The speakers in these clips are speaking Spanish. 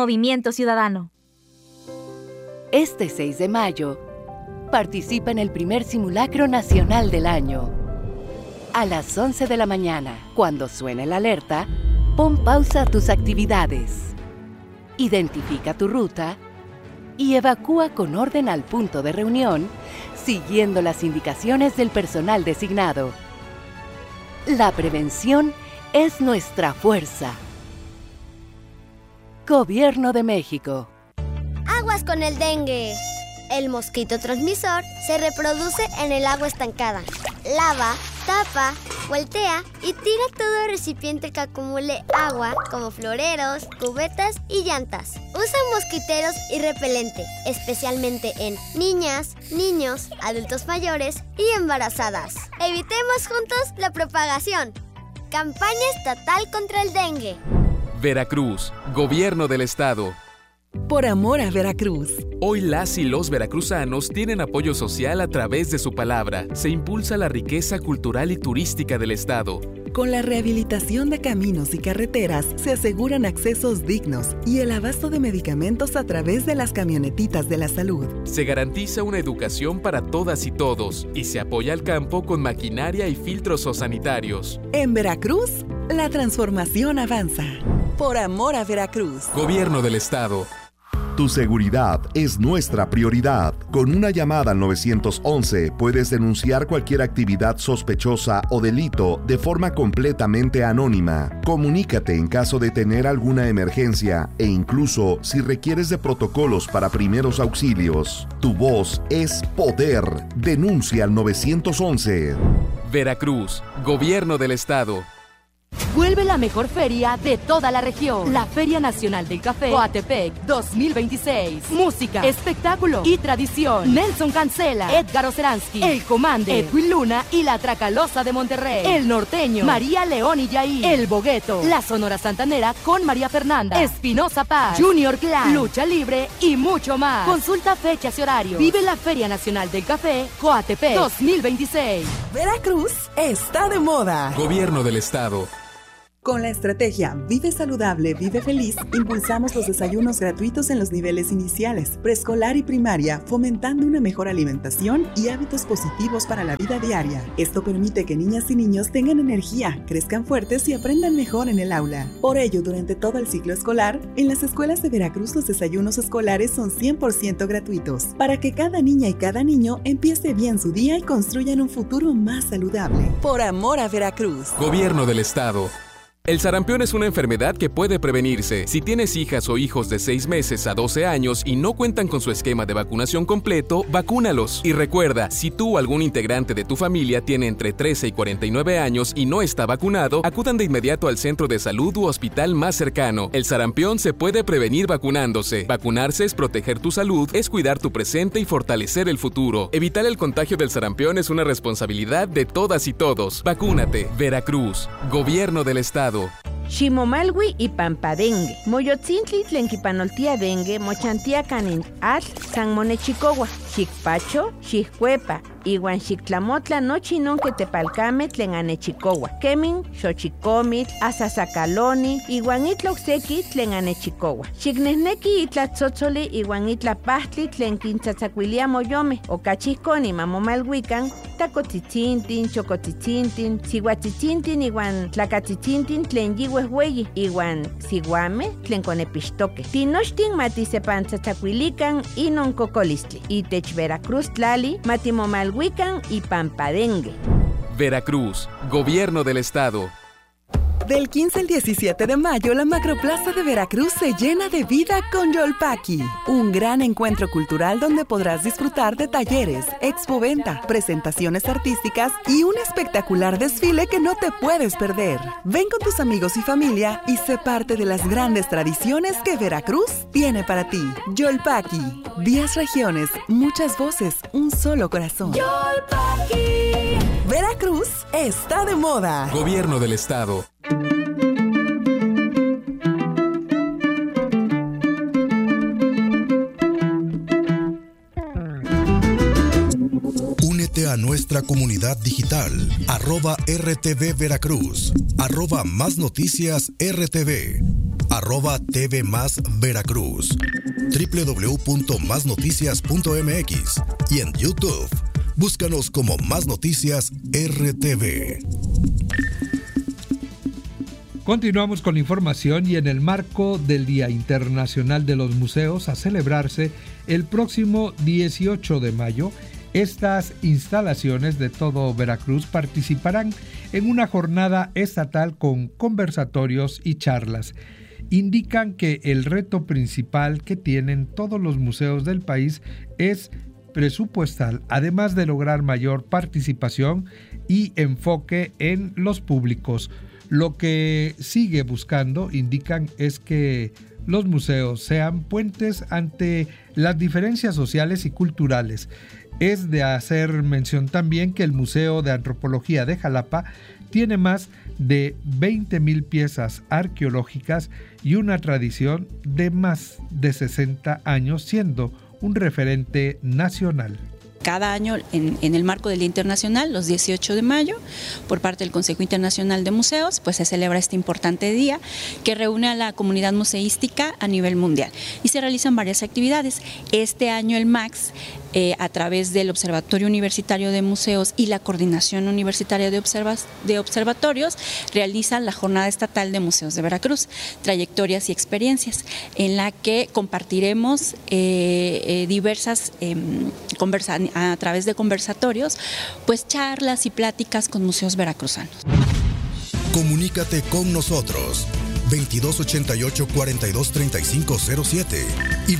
Movimiento Ciudadano. Este 6 de mayo, participa en el primer simulacro nacional del año. A las 11 de la mañana, cuando suene la alerta, pon pausa a tus actividades. Identifica tu ruta y evacúa con orden al punto de reunión, siguiendo las indicaciones del personal designado. La prevención es nuestra fuerza. Gobierno de México. Aguas con el dengue. El mosquito transmisor se reproduce en el agua estancada. Lava, tapa, voltea y tira todo recipiente que acumule agua, como floreros, cubetas y llantas. Usa mosquiteros y repelente, especialmente en niñas, niños, adultos mayores y embarazadas. Evitemos juntos la propagación. Campaña estatal contra el dengue. Veracruz, Gobierno del Estado. Por amor a Veracruz. Hoy las y los veracruzanos tienen apoyo social a través de su palabra. Se impulsa la riqueza cultural y turística del Estado. Con la rehabilitación de caminos y carreteras, se aseguran accesos dignos y el abasto de medicamentos a través de las camionetitas de la salud. Se garantiza una educación para todas y todos y se apoya al campo con maquinaria y filtros sanitarios. En Veracruz, la transformación avanza. Por amor a Veracruz. Gobierno del Estado. Tu seguridad es nuestra prioridad. Con una llamada al 911 puedes denunciar cualquier actividad sospechosa o delito de forma completamente anónima. Comunícate en caso de tener alguna emergencia e incluso si requieres de protocolos para primeros auxilios. Tu voz es poder. Denuncia al 911. Veracruz, Gobierno del Estado. Vuelve la mejor feria de toda la región. La Feria Nacional del Café Coatepec 2026. Música, espectáculo y tradición. Nelson Cancela, Edgar Oceransky, El Comande, Edwin Luna y la Tracalosa de Monterrey. El Norteño, María León y Yair. El Bogueto, la Sonora Santanera con María Fernanda, Espinosa Paz, Junior Clan, Lucha Libre y mucho más. Consulta fechas y horarios. Vive la Feria Nacional del Café Coatepec 2026. Veracruz está de moda. Gobierno del Estado. Con la estrategia Vive Saludable, Vive Feliz, impulsamos los desayunos gratuitos en los niveles iniciales, preescolar y primaria, fomentando una mejor alimentación y hábitos positivos para la vida diaria. Esto permite que niñas y niños tengan energía, crezcan fuertes y aprendan mejor en el aula. Por ello, durante todo el ciclo escolar, en las escuelas de Veracruz los desayunos escolares son 100% gratuitos, para que cada niña y cada niño empiece bien su día y construyan un futuro más saludable. Por amor a Veracruz. Gobierno del Estado. El sarampión es una enfermedad que puede prevenirse. Si tienes hijas o hijos de 6 meses a 12 años y no cuentan con su esquema de vacunación completo, vacúnalos. Y recuerda, si tú o algún integrante de tu familia tiene entre 13 y 49 años y no está vacunado, acudan de inmediato al centro de salud u hospital más cercano. El sarampión se puede prevenir vacunándose. Vacunarse es proteger tu salud, es cuidar tu presente y fortalecer el futuro. Evitar el contagio del sarampión es una responsabilidad de todas y todos. Vacúnate. Veracruz, Gobierno del Estado. Ximomalwi y Pampadengue. Moyotzintli tlenquipanoltia dengue, mochantia canin al San Monechicohua, Xicpacho, Xiccuepa, iwan Xictlamotla nochi non que tepalcame tlen anechicohua. Kemin, Xochicomit, Asasacaloni, iwan itloxeki tlen anechicohua. Xicnehneki itlatzotzoli iwan itlapahtli tlen quintzatzacuilia moyome, ocachihconi mamomalhuican, tacotzitzinthin, chocotzitzintin, sihuatzitzintin iwan tlacatzitzintin tlen yihuehueyi, iwan siguame tlen conepixtoque. Tinochtin matisepantzatzacuilican inon cocolistli. Itech Veracruz tlali matimomalhuican y Pampadengue. Veracruz, Gobierno del Estado. Del 15 al 17 de mayo, la Macroplaza de Veracruz se llena de vida con Yolpaqui, un gran encuentro cultural donde podrás disfrutar de talleres, expoventa, presentaciones artísticas y un espectacular desfile que no te puedes perder. Ven con tus amigos y familia y sé parte de las grandes tradiciones que Veracruz tiene para ti. Yolpaqui, 10 regiones, muchas voces, un solo corazón. Yolpaqui. Veracruz está de moda. Gobierno del Estado. Únete a nuestra comunidad digital, @RTV Veracruz, @Más Noticias RTV. @TV Más Veracruz, www.masnoticias.mx y en YouTube. Búscanos como Más Noticias RTV. Continuamos con la información y en el marco del Día Internacional de los Museos a celebrarse el próximo 18 de mayo, estas instalaciones de todo Veracruz participarán en una jornada estatal con conversatorios y charlas. Indican que el reto principal que tienen todos los museos del país es presupuestal, además de lograr mayor participación y enfoque en los públicos. Lo que sigue buscando, indican, es que los museos sean puentes ante las diferencias sociales y culturales. Es de hacer mención también que el Museo de Antropología de Jalapa tiene más de 20,000 piezas arqueológicas y una tradición de más de 60 años, siendo un referente nacional. Cada año, en el marco del Día Internacional, los 18 de mayo, por parte del Consejo Internacional de Museos, pues se celebra este importante día que reúne a la comunidad museística a nivel mundial y se realizan varias actividades. Este año el MAX, a través del Observatorio Universitario de Museos y la Coordinación Universitaria de Observatorios, realiza la Jornada Estatal de Museos de Veracruz, Trayectorias y Experiencias, en la que compartiremos diversas a través de conversatorios, pues charlas y pláticas con museos veracruzanos. Comunícate con nosotros 2288-423507 y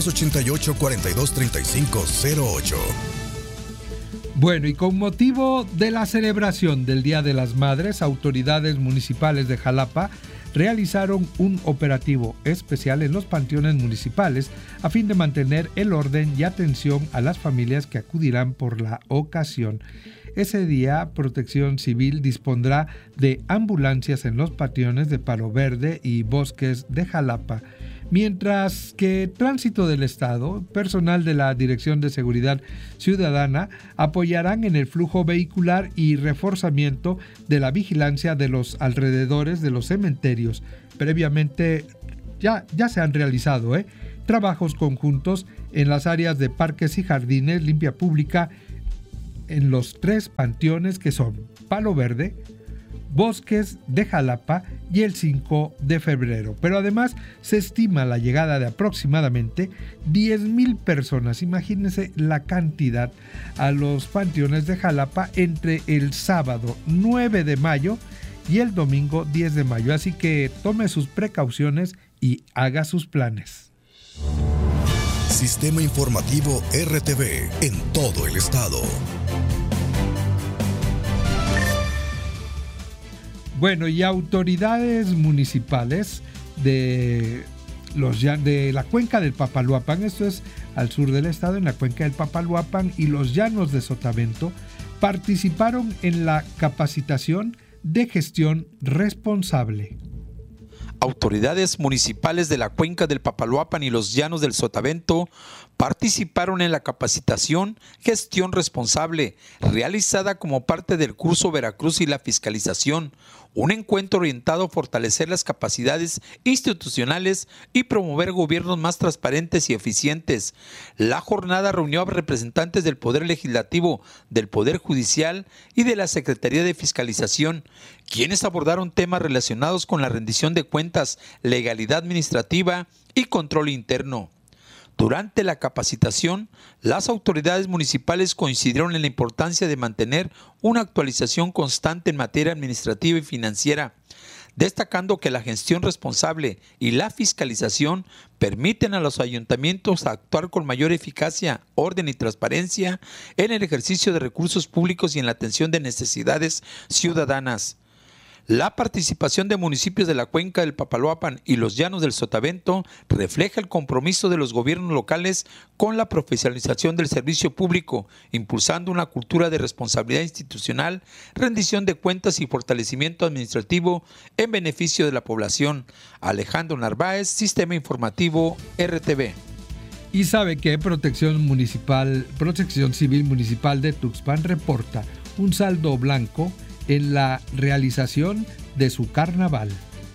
2288-423508. Bueno, y con motivo de la celebración del Día de las Madres, autoridades municipales de Jalapa realizaron un operativo especial en los panteones municipales a fin de mantener el orden y atención a las familias que acudirán por la ocasión. Ese día, Protección Civil dispondrá de ambulancias en los panteones de Palo Verde y Bosques de Jalapa, mientras que Tránsito del Estado, personal de la Dirección de Seguridad Ciudadana, apoyarán en el flujo vehicular y reforzamiento de la vigilancia de los alrededores de los cementerios. Previamente ya se han realizado trabajos conjuntos en las áreas de parques y jardines, limpia pública, en los 3 panteones que son Palo Verde, Bosques de Jalapa y el 5 de febrero. Pero además se estima la llegada de aproximadamente 10,000 personas, imagínense la cantidad, a los panteones de Jalapa entre el sábado 9 de mayo y el domingo 10 de mayo. Así que tome sus precauciones y haga sus planes. Sistema Informativo RTV en todo el estado. Bueno, y autoridades municipales de la cuenca del Papaloapan, esto es al sur del estado, en la cuenca del Papaloapan y los llanos de Sotavento, participaron en la capacitación de gestión responsable. Autoridades municipales de la cuenca del Papaloapan y los llanos del Sotavento participaron en la capacitación Gestión Responsable, realizada como parte del curso Veracruz y la Fiscalización, un encuentro orientado a fortalecer las capacidades institucionales y promover gobiernos más transparentes y eficientes. La jornada reunió a representantes del Poder Legislativo, del Poder Judicial y de la Secretaría de Fiscalización, quienes abordaron temas relacionados con la rendición de cuentas, legalidad administrativa y control interno. Durante la capacitación, las autoridades municipales coincidieron en la importancia de mantener una actualización constante en materia administrativa y financiera, destacando que la gestión responsable y la fiscalización permiten a los ayuntamientos actuar con mayor eficacia, orden y transparencia en el ejercicio de recursos públicos y en la atención de necesidades ciudadanas. La participación de municipios de la cuenca del Papaloapan y los llanos del Sotavento refleja el compromiso de los gobiernos locales con la profesionalización del servicio público, impulsando una cultura de responsabilidad institucional, rendición de cuentas y fortalecimiento administrativo en beneficio de la población. Alejandro Narváez, Sistema Informativo RTV. Y sabe que Protección Civil Municipal de Tuxpan reporta un saldo blanco en la realización de su carnaval.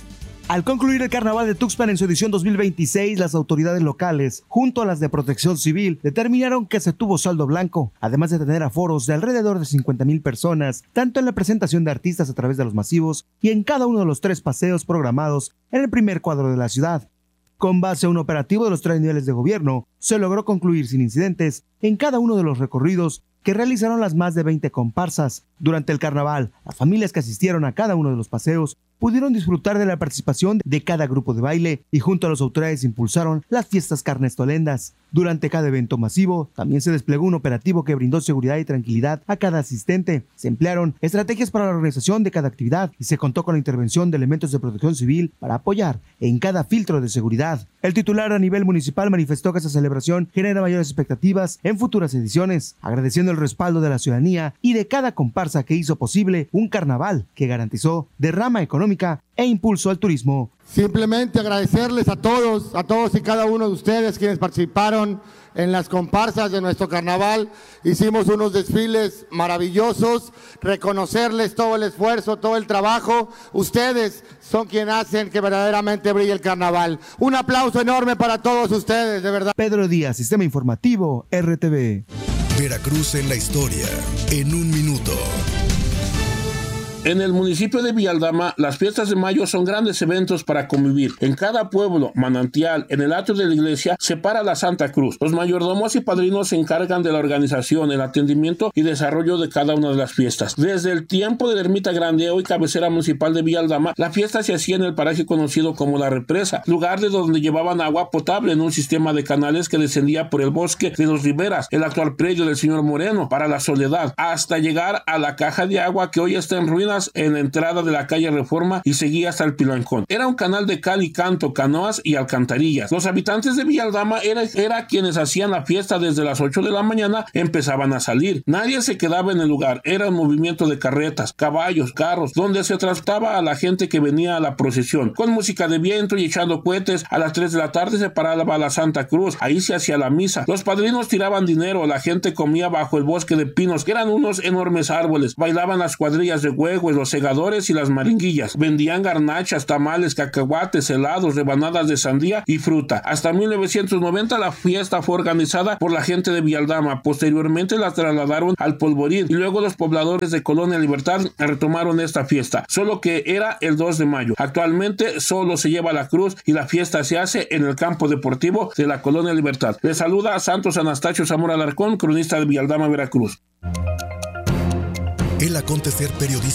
Al concluir el Carnaval de Tuxpan en su edición 2026, las autoridades locales, junto a las de Protección Civil, determinaron que se tuvo saldo blanco, además de tener aforos de alrededor de 50,000 personas, tanto en la presentación de artistas a través de los masivos y en cada uno de los 3 paseos programados en el primer cuadro de la ciudad. Con base a un operativo de los 3 niveles de gobierno, se logró concluir sin incidentes en cada uno de los recorridos que realizaron las más de 20 comparsas. Durante el carnaval, las familias que asistieron a cada uno de los paseos pudieron disfrutar de la participación de cada grupo de baile y junto a las autoridades impulsaron las fiestas carnestolendas. Durante cada evento masivo, también se desplegó un operativo que brindó seguridad y tranquilidad a cada asistente. Se emplearon estrategias para la organización de cada actividad y se contó con la intervención de elementos de protección civil para apoyar en cada filtro de seguridad. El titular a nivel municipal manifestó que esta celebración genera mayores expectativas en futuras ediciones, agradeciendo el respaldo de la ciudadanía y de cada comparsa que hizo posible un carnaval que garantizó derrama económica e impulso al turismo. Simplemente agradecerles a todos y cada uno de ustedes quienes participaron en las comparsas de nuestro carnaval. Hicimos unos desfiles maravillosos, reconocerles todo el esfuerzo, todo el trabajo. Ustedes son quienes hacen que verdaderamente brille el carnaval. Un aplauso enorme para todos ustedes, de verdad. Pedro Díaz, Sistema Informativo, RTV. Veracruz en la historia, en un minuto. En el municipio de Villalldama, las fiestas de mayo son grandes eventos para convivir. En cada pueblo, manantial, en el atrio de la iglesia, se para la Santa Cruz. Los mayordomos y padrinos se encargan de la organización, el atendimiento y desarrollo de cada una de las fiestas. Desde el tiempo de la Ermita Grande, hoy cabecera municipal de Villalldama, la fiesta se hacía en el paraje conocido como La Represa, lugar de donde llevaban agua potable en un sistema de canales que descendía por el bosque de los Riveras, el actual predio del señor Moreno, para la Soledad, hasta llegar a la caja de agua que hoy está en ruinas en la entrada de la calle Reforma y seguía hasta el Pilancón. Era un canal de cal y canto, canoas y alcantarillas. Los habitantes de Villalldama era quienes hacían la fiesta desde las 8 de la mañana, empezaban a salir. Nadie se quedaba en el lugar, era un movimiento de carretas, caballos, carros, donde se transportaba a la gente que venía a la procesión. Con música de viento y echando cohetes, a las 3 de la tarde se paraba la Santa Cruz, ahí se hacía la misa. Los padrinos tiraban dinero, la gente comía bajo el bosque de pinos, que eran unos enormes árboles, bailaban las cuadrillas de huevo, los segadores y las maringuillas. Vendían garnachas, tamales, cacahuates, helados, rebanadas de sandía y fruta. Hasta 1990 la fiesta fue organizada por la gente de Villalldama. Posteriormente la trasladaron al Polvorín y luego los pobladores de Colonia Libertad retomaron esta fiesta, solo que era el 2 de mayo. Actualmente solo se lleva la cruz y la fiesta se hace en el campo deportivo de la Colonia Libertad. Les saluda Santos Anastasio Zamora Alarcón, cronista de Villalldama, Veracruz. El acontecer periodístico